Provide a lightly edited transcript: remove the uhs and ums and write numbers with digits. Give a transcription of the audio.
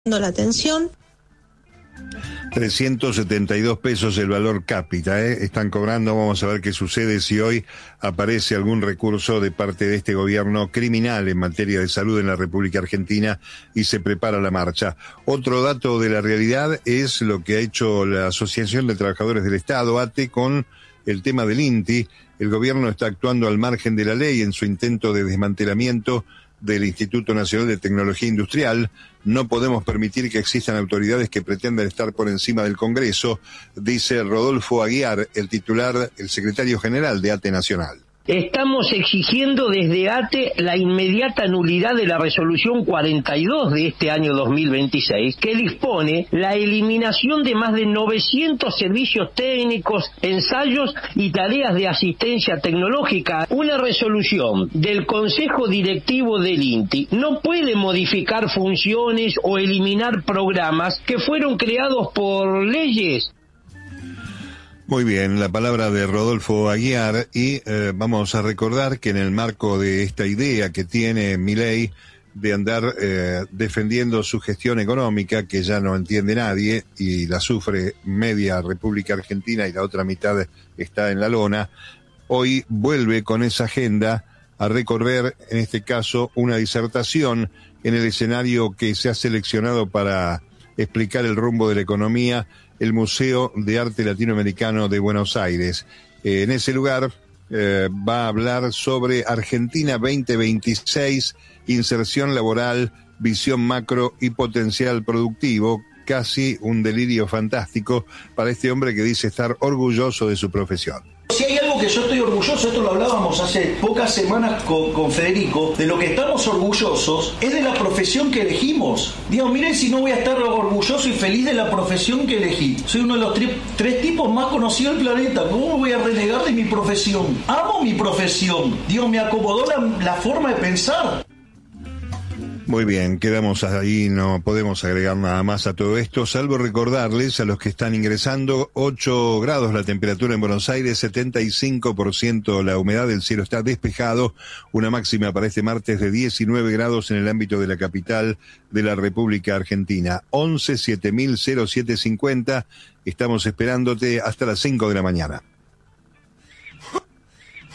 la atención. 372 pesos el valor cápita, están cobrando. Vamos a ver qué sucede si hoy aparece algún recurso de parte de este gobierno criminal en materia de salud en la República Argentina y se prepara la marcha. Otro dato de la realidad es lo que ha hecho la Asociación de Trabajadores del Estado, ATE, con el tema del INTI. El gobierno está actuando al margen de la ley en su intento de desmantelamiento del Instituto Nacional de Tecnología Industrial. No podemos permitir que existan autoridades que pretendan estar por encima del Congreso, dice Rodolfo Aguiar, el titular, el secretario general de ATE Nacional. Estamos exigiendo desde ATE la inmediata nulidad de la resolución 42 de este año 2026, que dispone la eliminación de más de 900 servicios técnicos, ensayos y tareas de asistencia tecnológica. Una resolución del Consejo Directivo del INTI no puede modificar funciones o eliminar programas que fueron creados por leyes. Muy bien, la palabra de Rodolfo Aguiar y vamos a recordar que en el marco de esta idea que tiene Milei de andar defendiendo su gestión económica, que ya no entiende nadie y la sufre media República Argentina y la otra mitad está en la lona, hoy vuelve con esa agenda a recorrer, en este caso, una disertación en el escenario que se ha seleccionado para explicar el rumbo de la economía, el Museo de Arte Latinoamericano de Buenos Aires. En ese lugar va a hablar sobre Argentina 2026, inserción laboral, visión macro y potencial productivo. Casi un delirio fantástico para este hombre que dice estar orgulloso de su profesión. Si hay algo que yo estoy orgulloso, esto lo hablábamos hace pocas semanas con Federico, de lo que estamos orgullosos es de la profesión que elegimos. Digo, miren si no voy a estar orgulloso y feliz de la profesión que elegí. Soy uno de los tres tipos más conocidos del planeta. ¿Cómo voy a renegar de mi profesión? Amo mi profesión. Digo, me acomodó la forma de pensar. Muy bien, quedamos ahí, no podemos agregar nada más a todo esto, salvo recordarles a los que están ingresando, 8 grados la temperatura en Buenos Aires, 75% la humedad, el cielo está despejado, una máxima para este martes de 19 grados en el ámbito de la capital de la República Argentina. 11 7000 0750, estamos esperándote hasta las 5 de la mañana.